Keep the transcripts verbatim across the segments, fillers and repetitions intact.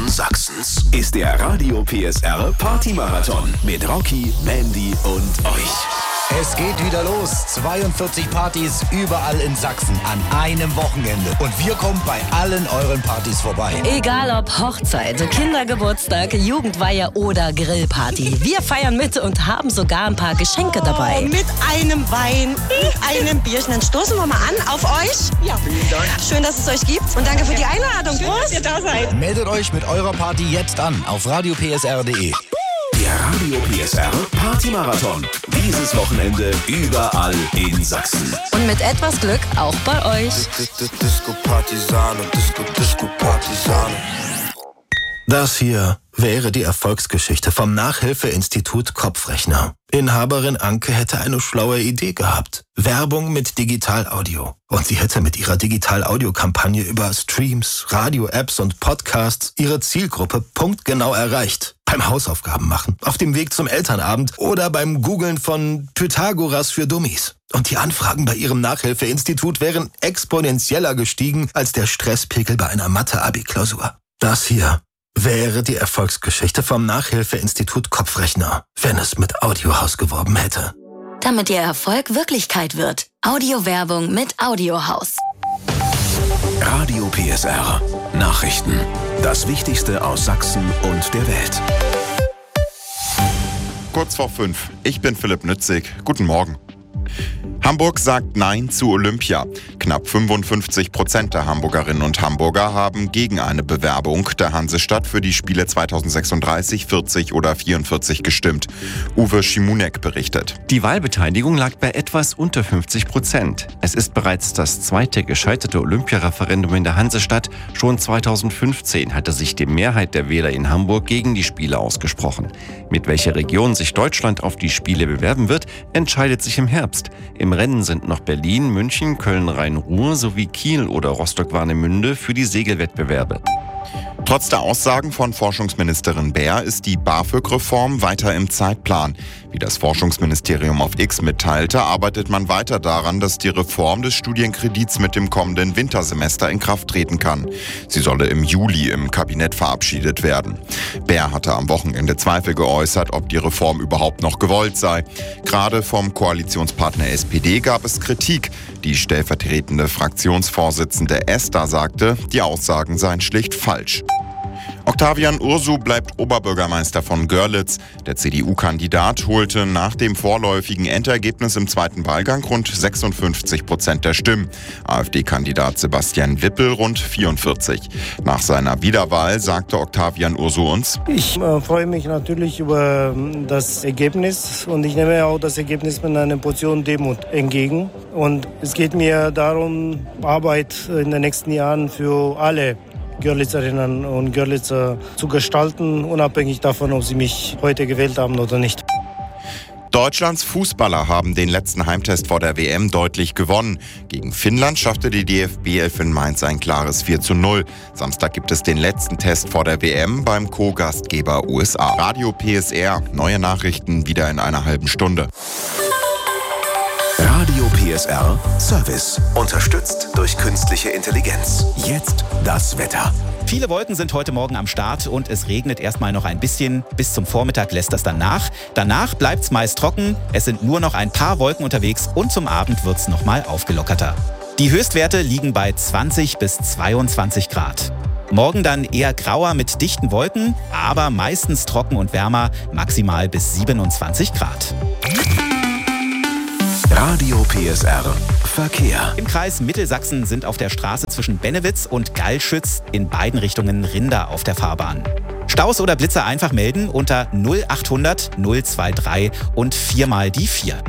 Sachsens ist der Radio P S R Partymarathon mit Rocky, Mandy und euch. Es geht wieder los. zweiundvierzig Partys überall in Sachsen an einem Wochenende. Und wir kommen bei allen euren Partys vorbei. Egal ob Hochzeit, Kindergeburtstag, Jugendweihe oder Grillparty. Wir feiern mit und haben sogar ein paar Geschenke dabei. Oh, mit einem Wein und einem Bierchen. Dann stoßen wir mal an auf euch. Ja, vielen Dank. Schön, dass es euch gibt. Und danke für die Einladung. Schön, dass ihr da seid. Meldet euch mit eurer Party jetzt an auf radio p s r punkt d e. Der Radio P S R Partymarathon. Dieses Wochenende überall in Sachsen. Und mit etwas Glück auch bei euch. Das hier wäre die Erfolgsgeschichte vom Nachhilfeinstitut Kopfrechner. Inhaberin Anke hätte eine schlaue Idee gehabt. Werbung mit Digitalaudio. Und sie hätte mit ihrer Digitalaudio-Kampagne über Streams, Radio-Apps und Podcasts ihre Zielgruppe punktgenau erreicht. Beim Hausaufgaben machen, auf dem Weg zum Elternabend oder beim Googlen von Pythagoras für Dummies. Und die Anfragen bei ihrem Nachhilfeinstitut wären exponentieller gestiegen als der Stresspegel bei einer Mathe-Abi-Klausur. Das hier wäre die Erfolgsgeschichte vom Nachhilfeinstitut Kopfrechner, wenn es mit Audiohaus geworben hätte. Damit Ihr Erfolg Wirklichkeit wird. Audiowerbung mit Audiohaus. Radio P S R. Nachrichten. Das Wichtigste aus Sachsen und der Welt. Kurz vor fünf. Ich bin Philipp Nützig. Guten Morgen. Hamburg sagt Nein zu Olympia. Knapp fünfundfünfzig Prozent der Hamburgerinnen und Hamburger haben gegen eine Bewerbung der Hansestadt für die Spiele zweitausendsechsunddreißig, vierzig oder vierundvierzig gestimmt. Uwe Schimunek berichtet. Die Wahlbeteiligung lag bei etwas unter fünfzig Prozent. Es ist bereits das zweite gescheiterte Olympiareferendum in der Hansestadt. Schon zweitausendfünfzehn hatte sich die Mehrheit der Wähler in Hamburg gegen die Spiele ausgesprochen. Mit welcher Region sich Deutschland auf die Spiele bewerben wird, entscheidet sich im Herbst. Im Rennen sind noch Berlin, München, Köln, Rhein-Ruhr sowie Kiel oder Rostock-Warnemünde für die Segelwettbewerbe. Trotz der Aussagen von Forschungsministerin Baer ist die BAföG-Reform weiter im Zeitplan. Wie das Forschungsministerium auf X mitteilte, arbeitet man weiter daran, dass die Reform des Studienkredits mit dem kommenden Wintersemester in Kraft treten kann. Sie solle im Juli im Kabinett verabschiedet werden. Baer hatte am Wochenende Zweifel geäußert, ob die Reform überhaupt noch gewollt sei. Gerade vom Koalitionspartner S P D gab es Kritik. Die stellvertretende Fraktionsvorsitzende Esther sagte, die Aussagen seien schlicht falsch. Octavian Ursu bleibt Oberbürgermeister von Görlitz. Der C D U-Kandidat holte nach dem vorläufigen Endergebnis im zweiten Wahlgang rund sechsundfünfzig Prozent der Stimmen. AfD-Kandidat Sebastian Wippel rund vierundvierzig. Nach seiner Wiederwahl sagte Octavian Ursu uns: Ich äh, freue mich natürlich über das Ergebnis und ich nehme auch das Ergebnis mit einer Portion Demut entgegen. Und es geht mir darum, Arbeit in den nächsten Jahren für alle Görlitzerinnen und Görlitzer zu gestalten, unabhängig davon, ob sie mich heute gewählt haben oder nicht. Deutschlands Fußballer haben den letzten Heimtest vor der W M deutlich gewonnen. Gegen Finnland schaffte die D F B elf in Mainz ein klares vier zu null. Samstag gibt es den letzten Test vor der W M beim Co-Gastgeber U S A. Radio P S R, neue Nachrichten wieder in einer halben Stunde. Radio P S R Service. Unterstützt durch künstliche Intelligenz. Jetzt das Wetter. Viele Wolken sind heute Morgen am Start und es regnet erstmal noch ein bisschen. Bis zum Vormittag lässt das dann nach. Danach bleibt es meist trocken. Es sind nur noch ein paar Wolken unterwegs und zum Abend wird es nochmal aufgelockerter. Die Höchstwerte liegen bei zwanzig bis zweiundzwanzig Grad. Morgen dann eher grauer mit dichten Wolken, aber meistens trocken und wärmer, maximal bis siebenundzwanzig Grad. Radio P S R Verkehr. Im Kreis Mittelsachsen sind auf der Straße zwischen Bennewitz und Gallschütz in beiden Richtungen Rinder auf der Fahrbahn. Staus oder Blitzer einfach melden unter null achthundert null drei drei und viermal die vier.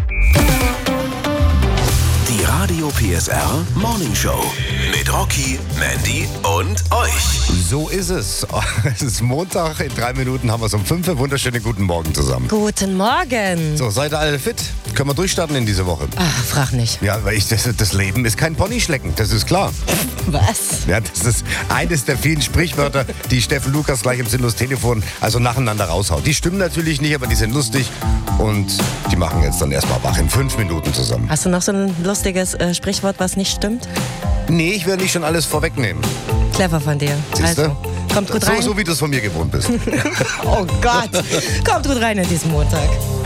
Die Radio P S R Morning Show mit Rocky, Mandy und euch. So ist es. Es ist Montag, in drei Minuten haben wir es um fünf. Wunderschönen guten Morgen zusammen. Guten Morgen. So, seid ihr alle fit? Können wir durchstarten in dieser Woche? Ach, frag nicht. Ja, weil ich, das, das Leben ist kein Ponyschlecken, das ist klar. Was? Ja, das ist eines der vielen Sprichwörter, die Steffen Lukas gleich im sinnlos Telefon also nacheinander raushaut. Die stimmen natürlich nicht, aber die sind lustig und die machen jetzt dann erstmal wach in fünf Minuten zusammen. Hast du noch so ein lustiges äh, Sprichwort, was nicht stimmt? Nee, ich will nicht schon alles vorwegnehmen. Clever von dir. Siehste? Also, Kommt gut rein. So, so wie du es von mir gewohnt bist. Oh Gott. Kommt gut rein in diesen Montag.